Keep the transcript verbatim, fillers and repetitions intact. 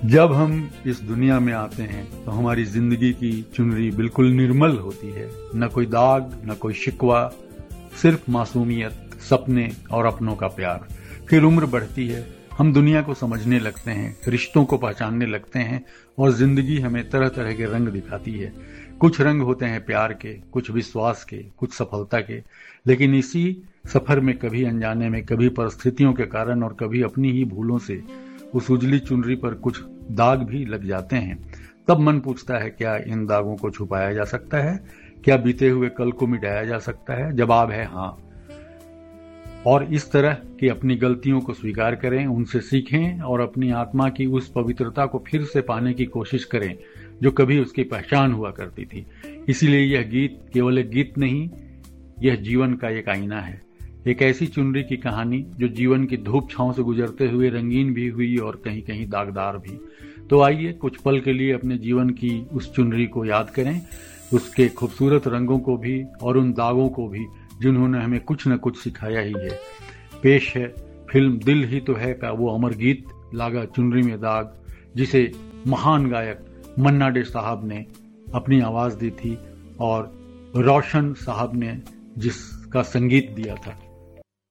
जब हम इस दुनिया में आते हैं तो हमारी जिंदगी की चुनरी बिल्कुल निर्मल होती है। न कोई दाग, न कोई शिकवा, सिर्फ मासूमियत, सपने और अपनों का प्यार। फिर उम्र बढ़ती है, हम दुनिया को समझने लगते हैं, रिश्तों को पहचानने लगते हैं और जिंदगी हमें तरह तरह के रंग दिखाती है। कुछ रंग होते हैं प्यार के, कुछ विश्वास के, कुछ सफलता के, लेकिन इसी सफर में कभी अनजाने में, कभी परिस्थितियों के कारण और कभी अपनी ही भूलों से उस उजली चुनरी पर कुछ दाग भी लग जाते हैं। तब मन पूछता है, क्या इन दागों को छुपाया जा सकता है? क्या बीते हुए कल को मिटाया जा सकता है? जवाब है हाँ। और इस तरह की अपनी गलतियों को स्वीकार करें, उनसे सीखें और अपनी आत्मा की उस पवित्रता को फिर से पाने की कोशिश करें जो कभी उसकी पहचान हुआ करती थी। इसीलिए यह गीत केवल एक गीत नहीं, यह जीवन का एक आईना है। एक ऐसी चुनरी की कहानी जो जीवन की धूप छांव से गुजरते हुए रंगीन भी हुई और कहीं कहीं दागदार भी। तो आइए कुछ पल के लिए अपने जीवन की उस चुनरी को याद करें, उसके खूबसूरत रंगों को भी और उन दागों को भी जिन्होंने हमें कुछ न कुछ सिखाया ही है। पेश है फिल्म दिल ही तो है का वो अमर गीत लागा चुनरी में दाग, जिसे महान गायक मन्ना डे साहब ने अपनी आवाज दी थी और रोशन साहब ने जिसका संगीत दिया था।